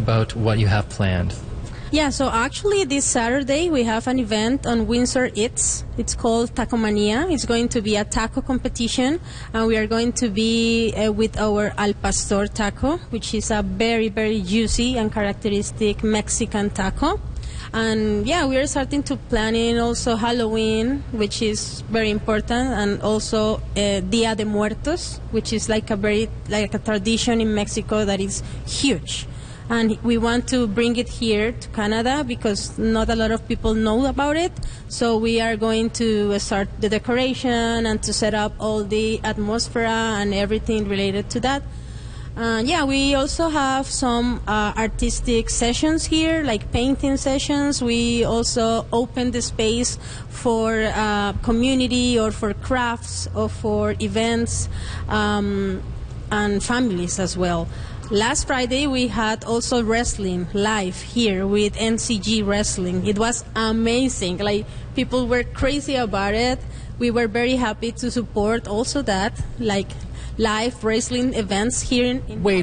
about what you have planned? Yeah, so actually this Saturday we have an event on Windsor Eats. It's called Taco Mania. It's going to be a taco competition, and we are going to be with our Al Pastor taco, which is a very, very juicy and characteristic Mexican taco. And yeah, we are starting to planning also Halloween, which is very important, and also Dia de Muertos, which is like a tradition in Mexico that is huge. And we want to bring it here to Canada because not a lot of people know about it. So we are going to start the decoration and to set up all the atmosphere and everything related to that. Yeah, we also have some artistic sessions here, like painting sessions. We also open the space for community or for crafts or for events and families as well. Last Friday, we had also wrestling live here with NCG Wrestling. It was amazing. Like, people were crazy about it. We were very happy to support also that, like, live wrestling events here in Wait.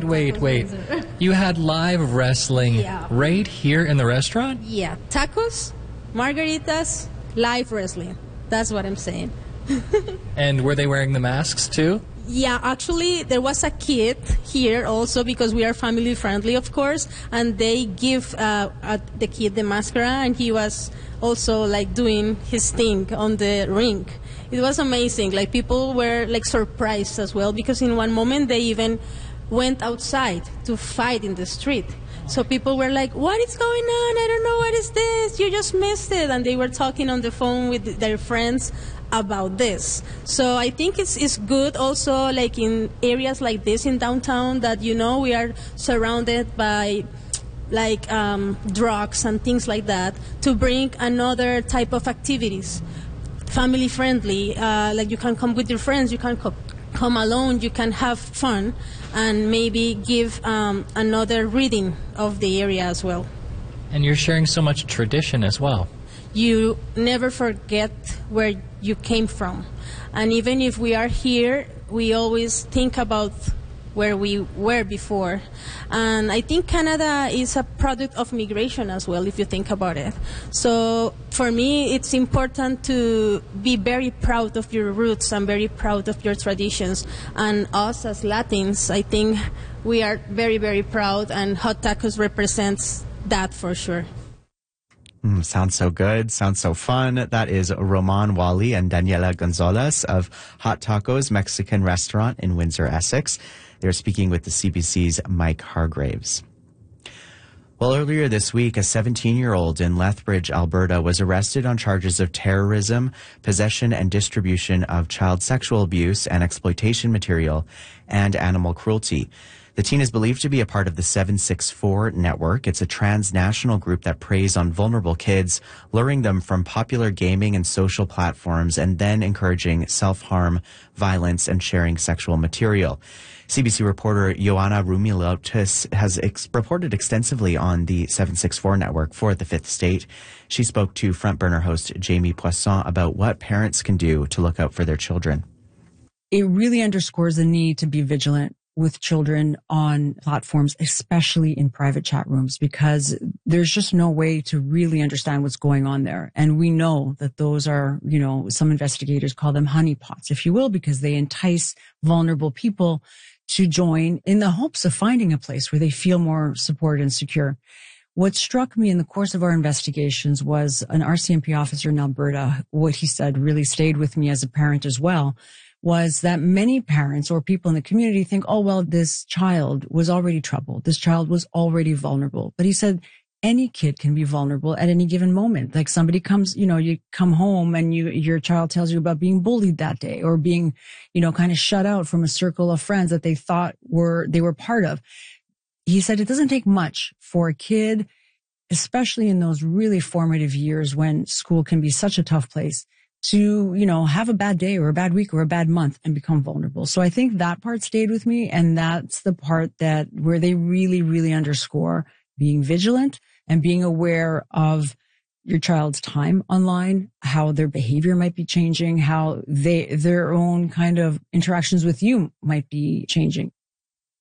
You had live wrestling right here in the restaurant? Yeah. Tacos, margaritas, live wrestling. That's what I'm saying. And were they wearing the masks too? Yeah, actually, there was a kid here also because we are family friendly, of course, and they give the kid the mascara, and he was also like doing his thing on the ring. It was amazing. Like, people were like surprised as well because in one moment they even went outside to fight in the street. So people were like, what is going on? I don't know, what is this? You just missed it. And they were talking on the phone with their friends about this. So I think it's good also, like in areas like this in downtown, that, you know, we are surrounded by like drugs and things like that, to bring another type of activities, family friendly. Like, you can come with your friends, you can come alone, you can have fun, and maybe give another reading of the area as well. And you're sharing so much tradition as well. You never forget where you came from. And even if we are here, we always think about where we were before. And I think Canada is a product of migration as well, if you think about it. So for me, it's important to be very proud of your roots and very proud of your traditions. And us as Latins, I think we are very, very proud, and Hot Tacos represents that for sure. Sounds so good. Sounds so fun. That is Roman Wally and Daniela Gonzalez of Hot Tacos Mexican Restaurant in Windsor, Essex. They're speaking with the CBC's Mike Hargraves. Well, earlier this week, a 17-year-old in Lethbridge, Alberta, was arrested on charges of terrorism, possession and distribution of child sexual abuse and exploitation material, and animal cruelty. The teen is believed to be a part of the 764 network. It's a transnational group that preys on vulnerable kids, luring them from popular gaming and social platforms, and then encouraging self-harm, violence, and sharing sexual material. CBC reporter Ioana Rumilotis has reported extensively on the 764 network for the Fifth State. She spoke to Front Burner host Jamie Poisson about what parents can do to look out for their children. It really underscores the need to be vigilant with children on platforms, especially in private chat rooms, because there's just no way to really understand what's going on there. And we know that those are, you know, some investigators call them honeypots, if you will, because they entice vulnerable people to join in the hopes of finding a place where they feel more supported and secure. What struck me in the course of our investigations was an RCMP officer in Alberta. What he said really stayed with me as a parent as well, was that many parents or people in the community think, oh, well, this child was already troubled. This child was already vulnerable. But he said any kid can be vulnerable at any given moment. Like, somebody comes, you know, you come home and your child tells you about being bullied that day or being, you know, kind of shut out from a circle of friends that they thought they were part of. He said it doesn't take much for a kid, especially in those really formative years when school can be such a tough place, to, you know, have a bad day or a bad week or a bad month and become vulnerable. So I think that part stayed with me. And that's the part where they really, really underscore being vigilant and being aware of your child's time online, how their behavior might be changing, how their own kind of interactions with you might be changing.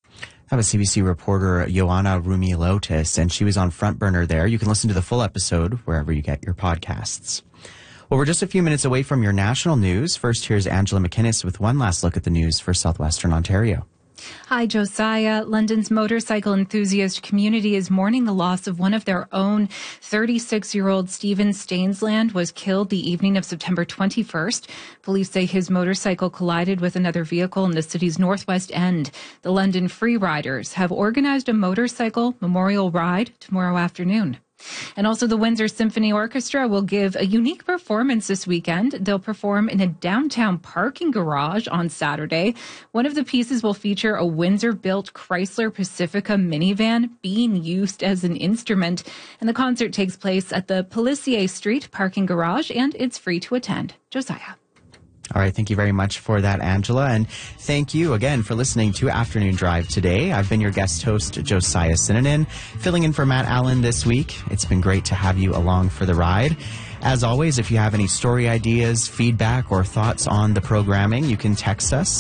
That was CBC reporter Ioana Rumi-Lotus, and she was on Front Burner there. You can listen to the full episode wherever you get your podcasts. Well, we're just a few minutes away from your national news. First, here's Angela McInnes with one last look at the news for southwestern Ontario. Hi, Josiah. London's motorcycle enthusiast community is mourning the loss of one of their own. 36-year-old Stephen Stainsland was killed the evening of September 21st. Police say his motorcycle collided with another vehicle in the city's northwest end. The London Free Riders have organized a motorcycle memorial ride tomorrow afternoon. And also the Windsor Symphony Orchestra will give a unique performance this weekend. They'll perform in a downtown parking garage on Saturday. One of the pieces will feature a Windsor-built Chrysler Pacifica minivan being used as an instrument. And the concert takes place at the Pelissier Street parking garage, and it's free to attend. Josiah. All right, thank you very much for that, Angela. And thank you again for listening to Afternoon Drive today. I've been your guest host, Josiah Sinanen, filling in for Matt Allen this week. It's been great to have you along for the ride. As always, if you have any story ideas, feedback, or thoughts on the programming, you can text us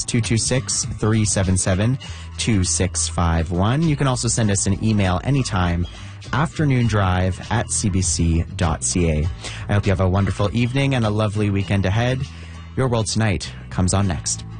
226-377-2651. You can also send us an email anytime, afternoondrive@cbc.ca. I hope you have a wonderful evening and a lovely weekend ahead. Your World Tonight comes on next.